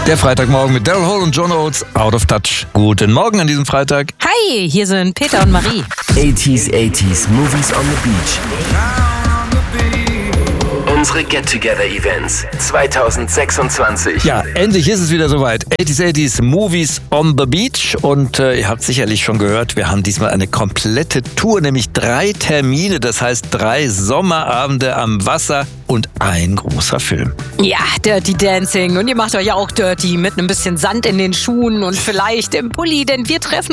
Der Freitagmorgen mit Daryl Hall und John Oates, Out of Touch. Guten Morgen an diesem Freitag. Hi, hier sind Peter und Marie. 80s Movies on the Beach. Unsere Get-Together-Events 2026. Ja, endlich ist es wieder soweit. 80s Movies on the Beach. Und ihr habt sicherlich schon gehört, wir haben diesmal eine komplette Tour, nämlich 3 Termine. Das heißt 3 Sommerabende am Wasser und ein großer Film. Ja, Dirty Dancing. Und ihr macht euch ja auch dirty mit einem bisschen Sand in den Schuhen und vielleicht im Pulli, denn wir treffen